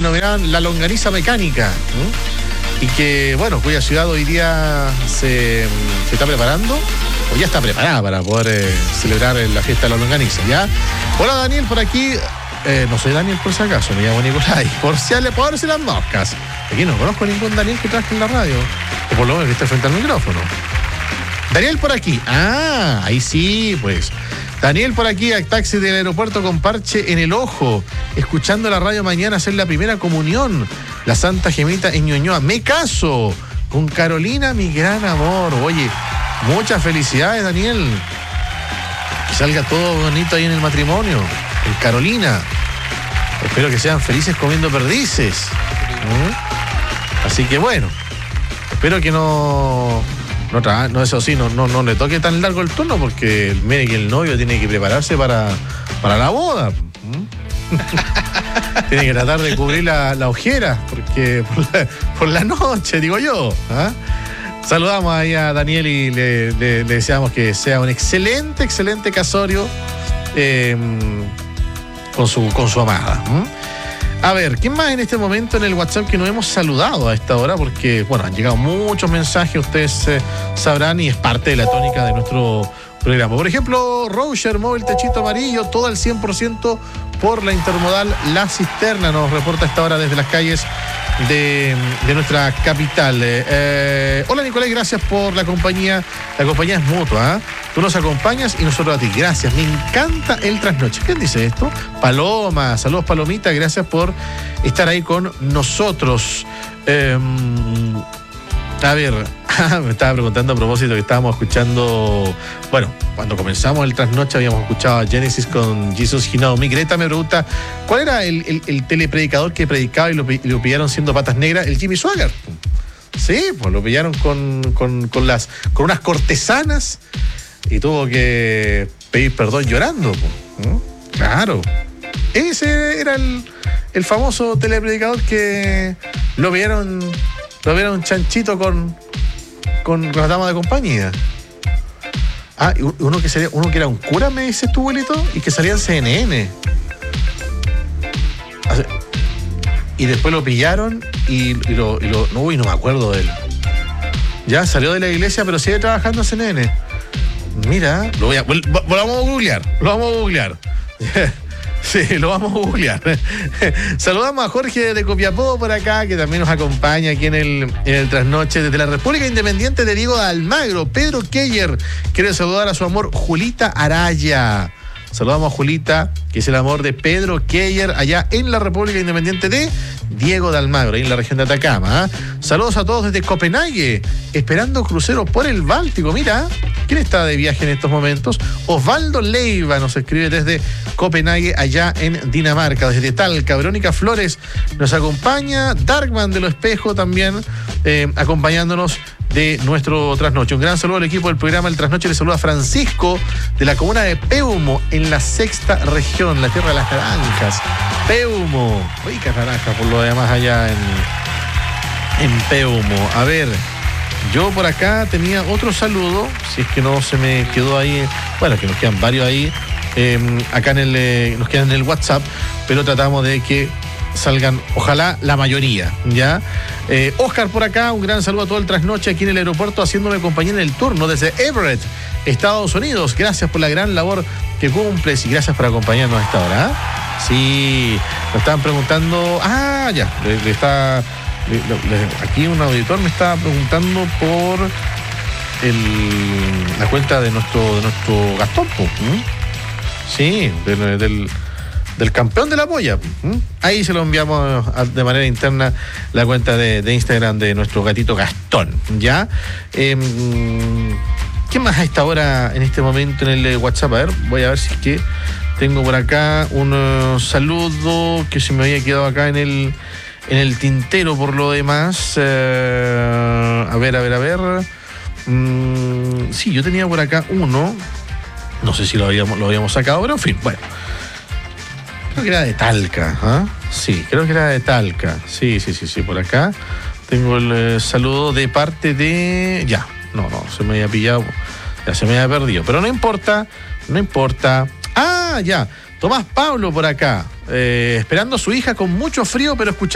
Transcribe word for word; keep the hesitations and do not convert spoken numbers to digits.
denominaban la longaniza mecánica, ¿no? Y que, bueno, cuya ciudad hoy día se, se está preparando, o ya está preparada para poder eh, celebrar la fiesta de la longaniza, ¿ya? Hola, Daniel, por aquí. Eh, no soy Daniel por si acaso, me llamo Nicolai. Por si le puedo decir las moscas. Aquí no conozco a ningún Daniel que trabaje en la radio, o por lo menos que esté frente al micrófono. Daniel por aquí. Ah, ahí sí, pues. Daniel por aquí, a taxi del aeropuerto con parche en el ojo, escuchando la radio mañana hacer la primera comunión. La Santa Gemita en Ñuñoa. Me caso con Carolina, mi gran amor. Oye, muchas felicidades, Daniel. Que salga todo bonito ahí en el matrimonio. En Carolina. Espero que sean felices comiendo perdices. ¿Mm? Así que bueno, espero que no... No, tra- no, eso sí, no, no, no le toque tan largo el turno, porque mire que el novio tiene que prepararse para, para la boda. ¿Mm? Tiene que tratar de cubrir la, la ojera, porque por la, por la noche, digo yo. ¿Ah? Saludamos ahí a Daniel y le, le, le deseamos que sea un excelente, excelente casorio eh, con, su, con su amada. ¿Mm? A ver, ¿quién más en este momento en el WhatsApp que nos hemos saludado a esta hora? Porque, bueno, han llegado muchos mensajes, ustedes eh, sabrán, y es parte de la tónica de nuestro programa. Por ejemplo, Roger, móvil techito amarillo, todo al cien por ciento por la intermodal La Cisterna, nos reporta a esta hora desde las calles de, de nuestra capital. Eh, eh, hola, Nicolás, gracias por la compañía. La compañía es mutua, ¿eh? Tú nos acompañas y nosotros a ti. Gracias, me encanta el trasnoche. ¿Quién dice esto? Paloma, saludos Palomita, gracias por estar ahí con nosotros. Eh, a ver, me estaba preguntando a propósito que estábamos escuchando, bueno, cuando comenzamos el trasnoche habíamos escuchado a Genesis con Jesus He Know Me. Greta me pregunta, ¿cuál era el, el, el telepredicador que predicaba y lo, y lo pillaron siendo patas negras? El Jimmy Swaggart. Sí, pues lo pillaron con, con, con, las, con unas cortesanas y tuvo que pedir perdón llorando. ¿Mm? Claro. Ese era el, el famoso telepredicador que lo vieron, lo vieron chanchito con, con, con las damas de compañía. Ah, uno que sería, uno que era un cura, me dices tú, abuelito, y que salía en C N N. Y después lo pillaron y, y lo, y lo. No, uy, no me acuerdo de él. Ya salió de la iglesia, pero sigue trabajando en C N N. Mira, lo voy a. Lo vamos a googlear, lo vamos a googlear. Sí, lo vamos a googlear. Saludamos a Jorge de Copiapó por acá, que también nos acompaña aquí en el, en el trasnoche desde la República Independiente de Diego de Almagro. Pedro Keller quiere saludar a su amor Julita Araya. Saludamos a Julita, que es el amor de Pedro Keller, allá en la República Independiente de Diego de Almagro, ahí en la región de Atacama. ¿eh? Saludos a todos desde Copenhague, esperando crucero por el Báltico. Mira, ¿quién está de viaje en estos momentos? Osvaldo Leiva nos escribe desde Copenhague, allá en Dinamarca. Desde Talca, Verónica Flores nos acompaña. Darkman de Lo Espejo también eh, acompañándonos de nuestro trasnoche. Un gran saludo al equipo del programa El Trasnoche. Le saluda Francisco de la comuna de Peumo, en la sexta región, la tierra de las naranjas. Peumo, ricas naranjas por lo demás allá en, en Peumo. A ver, yo por acá tenía otro saludo, si es que no se me quedó ahí, bueno, que nos quedan varios ahí, eh, acá en el, eh, nos quedan en el WhatsApp, pero tratamos de que salgan, ojalá, la mayoría, ¿ya? Eh, Oscar por acá, un gran saludo a todo el trasnoche aquí en el aeropuerto, haciéndome compañía en el turno desde Everett, Estados Unidos. Gracias por la gran labor que cumples y gracias por acompañarnos a esta hora. ¿eh? Sí, nos estaban preguntando, ah, ya, le, le está, le, le, aquí un auditor me estaba preguntando por el, la cuenta de nuestro, de nuestro Gastón, ¿eh? Sí, de, del... del campeón de la polla. Ahí se lo enviamos de manera interna la cuenta de, de Instagram de nuestro gatito Gastón, ¿ya? Eh, ¿Qué más a esta hora, en este momento, en el WhatsApp? A ver, voy a ver si es que tengo por acá un uh, saludo que se me había quedado acá en el, en el tintero por lo demás. Eh, a ver, a ver, a ver. Mm, sí, yo tenía por acá uno. No sé si lo habíamos, lo habíamos sacado, pero en fin, bueno. Creo que era de Talca, ¿ah? ¿eh? Sí, creo que era de Talca. Sí, sí, sí, sí, por acá. Tengo el eh, saludo de parte de... Ya, no, no, se me había pillado. Ya se me había perdido. Pero no importa, no importa. Ah, ya. Tomás Pablo por acá. Eh, esperando a su hija con mucho frío, pero escuchando